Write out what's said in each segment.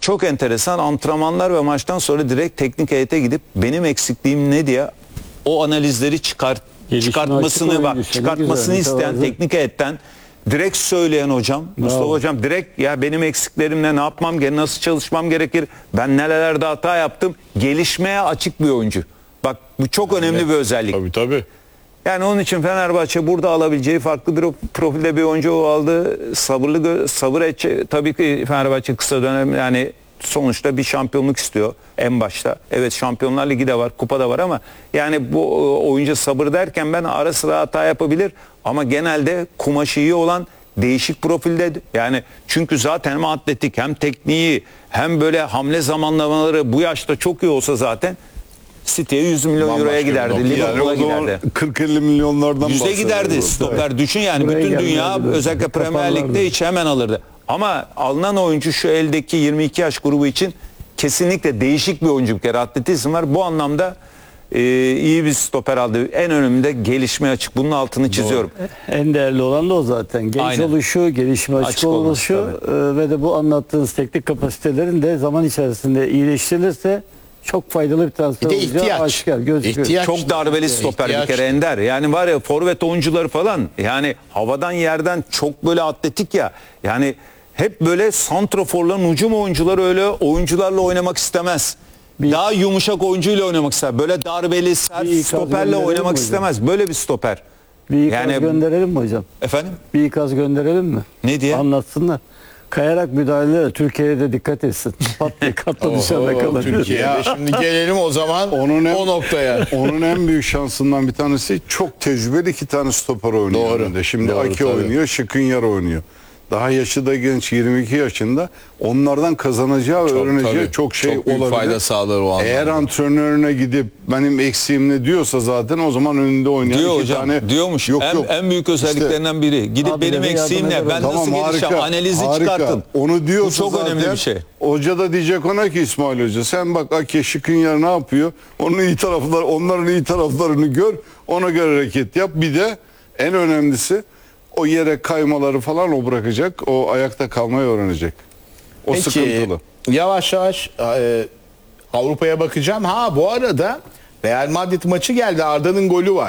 çok enteresan antrenmanlar ve maçtan sonra direkt teknik heyete gidip benim eksikliğim ne diye o analizleri çıkartmasını isteyen teknik heyetten direkt söyleyen hocam, Mustafa hocam direkt ya benim eksiklerimle ne yapmam gerekir, nasıl çalışmam gerekir, ben nelerde hata yaptım, gelişmeye açık bir oyuncu. Bak bu çok önemli bir özellik. Tabii tabii. Yani onun için Fenerbahçe burada alabileceği farklı bir profilde bir oyuncu aldı. Sabır edecek. Tabii ki Fenerbahçe kısa dönem yani sonuçta bir şampiyonluk istiyor en başta. Evet Şampiyonlar Ligi de var, kupa da var ama yani bu oyuncu sabır derken ben ara sıra hata yapabilir ama genelde kumaşı iyi olan değişik profilde yani çünkü zaten hem atletik hem tekniği hem böyle hamle zamanlamaları bu yaşta çok iyi olsa zaten City'ye 100 milyon euroya giderdi. Liverpool'a giderdi. 40-50 milyonlardan Yüzde giderdi stoper. Düşün yani bütün dünya özellikle Premier Lig'de hiç hemen alırdı. Ama alınan oyuncu şu eldeki 22 yaş grubu için kesinlikle değişik bir oyuncu bir kere atletizm var. Bu anlamda iyi bir stoper aldı. En önemli de gelişmeye açık. Bunun altını çiziyorum. En değerli olan da o zaten. Genç oluşu, gelişme açık oluşu ve de bu anlattığınız teknik kapasitelerin de zaman içerisinde iyileştirilirse çok faydalı bir transfer olacağı aşikar gözüküyor. Çok darbeli stoper bir kere Ender. Yani var ya forvet oyuncuları falan yani havadan yerden çok böyle atletik ya. Yani hep böyle santraforların hücum oyuncuları öyle oyuncularla oynamak istemez. Daha yumuşak oyuncuyla oynamak ister. Böyle darbeli sert stoperle oynamak istemez. Böyle bir stoper. Bir ikaz gönderelim mi hocam? Efendim? Bir ikaz gönderelim mi? Ne diye? Anlatsınlar. Kayarak müdahaleler Türkiye'ye de dikkat etsin. Pat diye katla dışarıda kalır. Türkiye'de şimdi gelelim o zaman o noktaya. Onun en büyük şansından bir tanesi çok tecrübeli 2 tane stoper oynuyor. Doğru. Önünde. Şimdi Doğru, Aki oynuyor, Skriniar oynuyor. Daha yaşı da genç 22 yaşında. Onlardan kazanacağı ve öğreneceği çok şey çok büyük olabilir. fayda sağlar o anlamda. Eğer antrenörüne gidip benim eksiğim ne diyorsa zaten o zaman önünde oynayan diyor 2 hocam, tane. diyormuş. En büyük özelliklerinden biri. Gidip benim eksiğim ne? Ben nasıl gelişeceğim? Analizi çıkartın. Onu diyorsa bu çok zaten, önemli bir şey. Hoca da diyecek ona ki İsmail Hoca sen bak Aki Skriniar ne yapıyor? Onun iyi tarafları, onların iyi taraflarını gör. Ona göre hareket yap. Bir de en önemlisi o yere kaymaları falan o bırakacak. O ayakta kalmayı öğrenecek. O Peki, sıkıntılı. Yavaş yavaş Avrupa'ya bakacağım. Bu arada Real Madrid maçı geldi. Arda'nın golü var.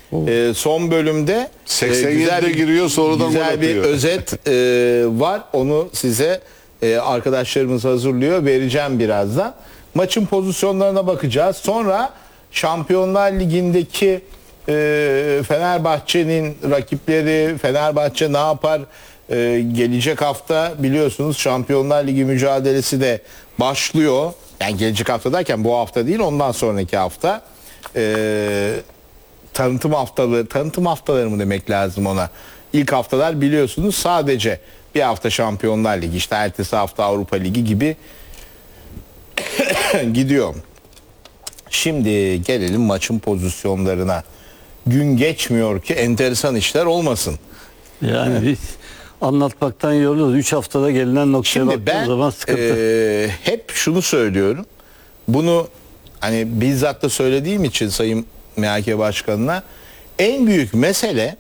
Son bölümde 87'de giriyor sonradan güzel gol bir atıyor. özet var. Onu size arkadaşlarımız hazırlıyor. Vereceğim birazdan. Maçın pozisyonlarına bakacağız. Sonra Şampiyonlar Ligi'ndeki Fenerbahçe'nin rakipleri, Fenerbahçe ne yapar? Gelecek hafta biliyorsunuz Şampiyonlar Ligi mücadelesi de başlıyor. Yani gelecek hafta derken bu hafta değil, ondan sonraki hafta. Tanıtım haftaları mı demek lazım ona? İlk haftalar biliyorsunuz sadece bir hafta Şampiyonlar Ligi, işte ertesi hafta Avrupa Ligi gibi gidiyor. Şimdi gelelim maçın pozisyonlarına. Gün geçmiyor ki enteresan işler olmasın. Yani biz anlatmaktan yoruluyoruz. 3 haftada gelinen noktaya baktığımız zaman sıkıntı. Hep şunu söylüyorum. Bunu hani bizzat da söylediğim için Sayın MHK Başkanı'na en büyük mesele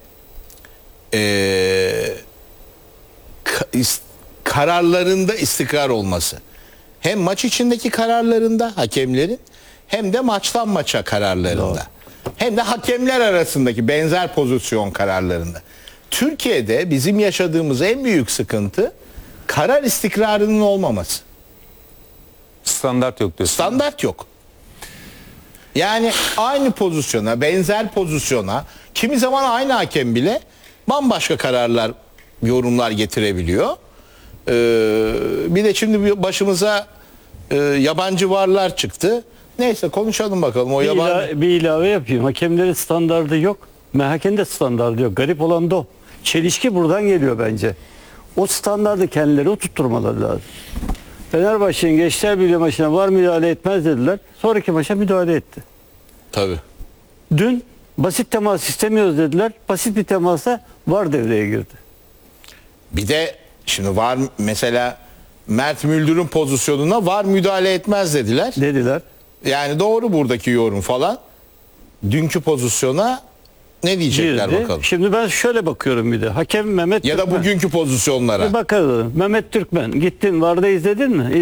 kararlarında istikrar olması. Hem maç içindeki kararlarında hakemlerin hem de maçtan maça kararlarında. Doğru. Hem de hakemler arasındaki benzer pozisyon kararlarında. Türkiye'de bizim yaşadığımız en büyük sıkıntı karar istikrarının olmaması. Standart yok diyorsun. Standart yok. Yani aynı pozisyona, benzer pozisyona, kimi zaman aynı hakem bile bambaşka kararlar, yorumlar getirebiliyor. Bir de şimdi başımıza yabancı varlar çıktı. Neyse konuşalım bakalım. Bir ilave yapayım. Hakemlerin standardı yok. MHK'nin de standardı yok. Garip olan da o. Çelişki buradan geliyor bence. O standardı kendileri oturtturmaları lazım. Fenerbahçe'nin Gençler Birliği maçına var müdahale etmez dediler. Sonraki maça müdahale etti. Tabii. Dün basit temas istemiyoruz dediler. Basit bir temasa var devreye girdi. Bir de şimdi var mesela Mert Müldür'ün pozisyonuna var müdahale etmez dediler. Yani doğru buradaki yorum falan. Dünkü pozisyona ne diyecekler bakalım. Şimdi ben şöyle bakıyorum bir de. Hakem Mehmet ya da Türkmen. bugünkü pozisyonlara. Bakalım. Mehmet Türkmen gittin VAR'da izledin mi?